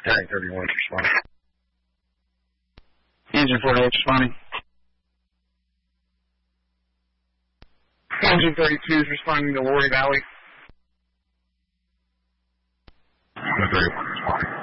Tank 31 is responding. Engine 48 responding. Engine 32 is responding to Lori Valley. 31 responding.